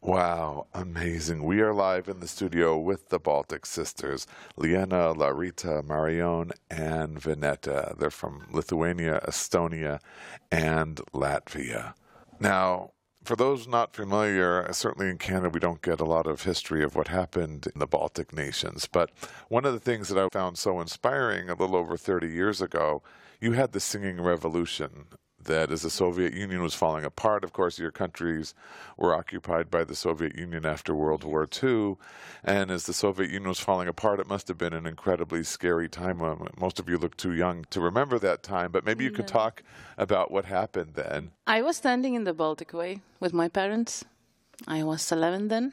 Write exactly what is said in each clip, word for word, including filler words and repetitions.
Wow, amazing. We are live in the studio with the Baltic sisters, Liena, Larita, Marion, and Vineta. They're from Lithuania, Estonia, and Latvia. Now, for those not familiar, certainly in Canada we don't get a lot of history of what happened in the Baltic nations, but one of the things that I found so inspiring a little over thirty years ago, you had the singing revolution. That as the Soviet Union was falling apart, of course, your countries were occupied by the Soviet Union after World War Two. And as the Soviet Union was falling apart, it must have been an incredibly scary time. Um, most of you look too young to remember that time, but maybe you could talk about what happened then. I was standing in the Baltic Way with my parents. I was eleven then.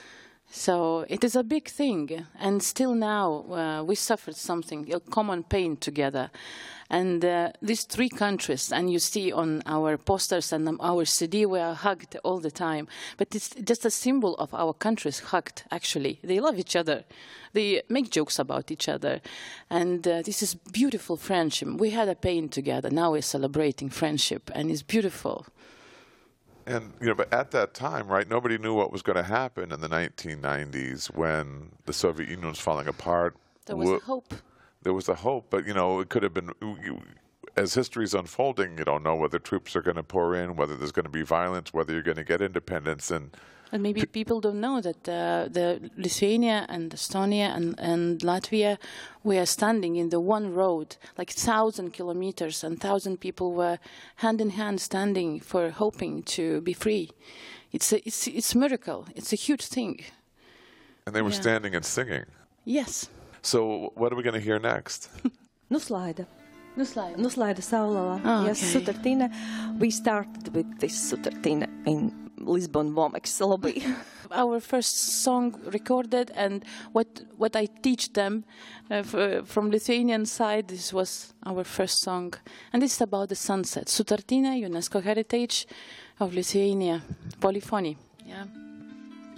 So it is a big thing, and still now uh, we suffered something, a common pain together. And uh, these three countries, and you see on our posters and on our C D, we are hugged all the time. But it's just a symbol of our countries hugged, actually. They love each other. They make jokes about each other. And uh, this is beautiful friendship. We had a pain together. Now we're celebrating friendship, and it's beautiful. And, you know, but at that time, right, nobody knew what was going to happen in the nineteen nineties when the Soviet Union was falling apart. There was a hope. There was a hope, but, you know, it could have been, as history's unfolding, you don't know whether troops are going to pour in, whether there's going to be violence, whether you're going to get independence. And And maybe people don't know that uh, the Lithuania and Estonia and, and Latvia, we are standing in the one road, like thousand kilometers, and thousand people were hand in hand standing for hoping to be free. It's a, it's it's a miracle. It's a huge thing. And they were yeah. standing and singing. Yes. So what are we going to hear next? Nuslaida. Nuslaida. Nuslaida Saulala. Oh, Yes, okay. Sutartina. We started with this Sutartina in Lisbon Womex lobby. Our first song recorded, and what what I teach them uh, f from Lithuanian side, this was our first song. And this is about the sunset. Sutartina, UNESCO heritage of Lithuania, polyphony. Yeah.